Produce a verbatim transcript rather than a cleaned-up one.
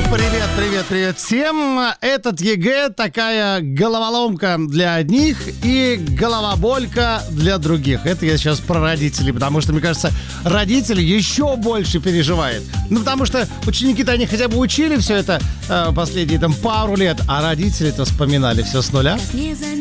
Привет, привет, привет всем. Этот ЕГЭ такая головоломка для одних и головоболька для других. Это я сейчас про родителей, потому что, мне кажется, родители еще больше переживают. Ну, потому что ученики-то они хотя бы учили все это э, последние там пару лет, а родители-то вспоминали все с нуля.